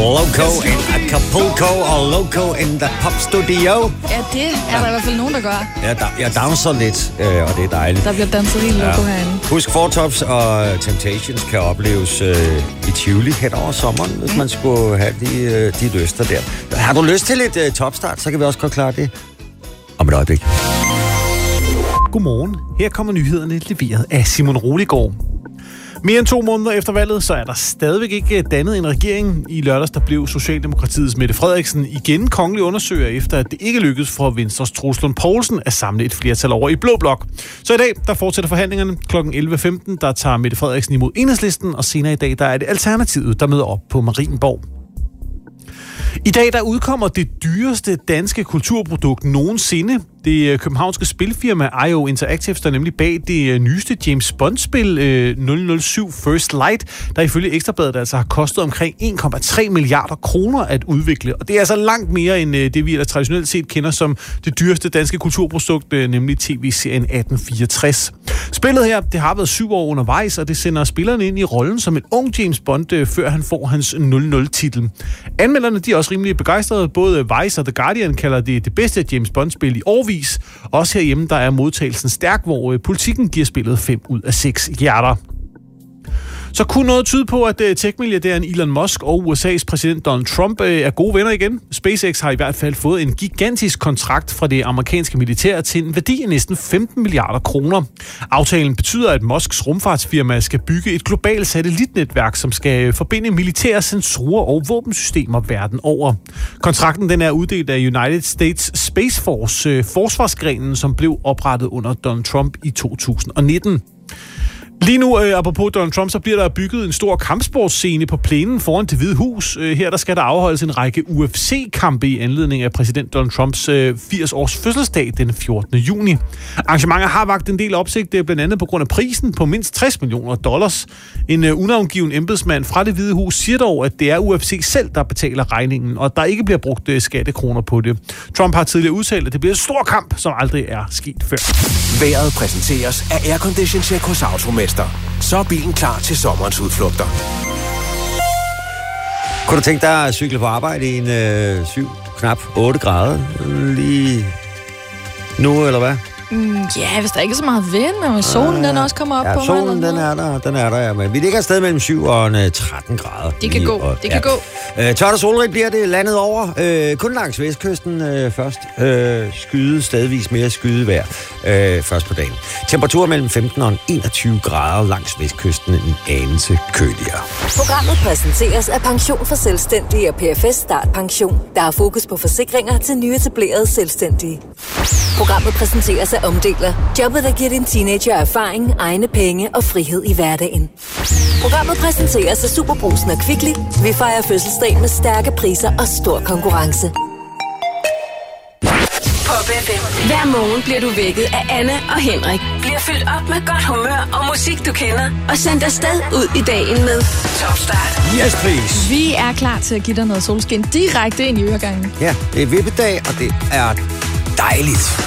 Loco in Acapulco og Loco in the Pop Studio. Ja, det er der i hvert fald nogen, der gør. Ja, jeg danser lidt, og det er dejligt. Der bliver danset helt loco herinde. Husk, Four Tops og Temptations kan opleves i Tivoli hen over sommeren, hvis man skulle have de lyster der. Har du lyst til lidt topstart, så kan vi også godt klare det om et øjeblik. Godmorgen. Her kommer nyhederne leveret af Simon Roligård. Mere end 2 måneder efter valget, så er der stadigvæk ikke dannet en regering. I lørdags der blev Socialdemokratiets Mette Frederiksen igen kongelig undersøger, efter at det ikke lykkedes for Venstres Troels Lund Poulsen at samle et flertal over i Blå Blok. Så i dag, der fortsætter forhandlingerne kl. 11.15, der tager Mette Frederiksen imod Enhedslisten, og senere i dag, der er det Alternativet, der møder op på Marienborg. I dag der udkommer det dyreste danske kulturprodukt nogensinde. Det københavnske spilfirma IO Interactive står nemlig bag det nyeste James Bond-spil 007 First Light, der ifølge Ekstrabladet altså har kostet omkring 1,3 milliarder kroner at udvikle. Og det er altså langt mere end det, vi traditionelt set kender som det dyreste danske kulturprodukt, nemlig tv-serien 1864. Spillet her, det har været 7 år undervejs, og det sender spillerne ind i rollen som en ung James Bond, før han får hans 00-titel. Anmelderne, de er også rimelig begejstrede. Både Vice og The Guardian kalder det bedste James Bond-spil i årvis. Også herhjemme, der er modtagelsen stærk, hvor Politiken giver spillet 5 ud af 6 hjerter. Så kunne noget tyde på, at tech-milliardæren Elon Musk og USA's præsident Donald Trump er gode venner igen. SpaceX har i hvert fald fået en gigantisk kontrakt fra det amerikanske militær til en værdi af næsten 15 milliarder kroner. Aftalen betyder, at Musks rumfartsfirma skal bygge et globalt satellitnetværk, som skal forbinde militære sensorer og våbensystemer verden over. Kontrakten den er uddelt af United States Space Force, forsvarsgrenen, som blev oprettet under Donald Trump i 2019. Lige nu, apropos Donald Trump, så bliver der bygget en stor kampsportsscene på plænen foran Det Hvide Hus. Her der skal der afholdes en række UFC-kampe i anledning af præsident Donald Trumps 80-års fødselsdag den 14. juni. Arrangementet har vakt en del opsigt, blandt andet på grund af prisen på mindst $60 millioner. En unavngiven embedsmand fra Det Hvide Hus siger dog, at det er UFC selv, der betaler regningen, og der ikke bliver brugt skattekroner på det. Trump har tidligere udtalt, at det bliver en stor kamp, som aldrig er sket før. Vejret præsenteres af Aircondition Check hos Automester. Så er bilen klar til sommerens udflugter. Kunne du tænke dig at cykle på arbejde i en 7, knap 8 grader lige nu, eller hvad? Ja, hvis der ikke er så meget vind, og solen den også kommer op på mig. Ja, solen den er der, ja. Men vi ligger et sted mellem 7 og 13 grader. Det kan gå, det kan gå. Tørt og solrigt bliver det landet over. Kun langs vestkysten først. Stadigvis mere skydevejr først på dagen. Temperatur mellem 15 og 21 grader langs vestkysten, en anelse køligere. Programmet præsenteres af Pension for Selvstændige og PFS Start Pension, der har fokus på forsikringer til nyetablerede selvstændige. Programmet præsenteres af Omdeler, jobbet der giver din teenager erfaring, egne penge og frihed i hverdagen. Programmet præsenteres af Superbrugsen og Kvickly. Vi fejrer fødselsdag med stærke priser og stor konkurrence. Pop FM. Hver morgen bliver du vækket af Anne og Henrik. Bliver fyldt op med godt humør og musik, du kender. Og sendt afsted ud i dagen med Top Start. Yes, please. Vi er klar til at give dig noget solskin direkte ind i øregangen. Ja, det er vippedag, og det er dejligt.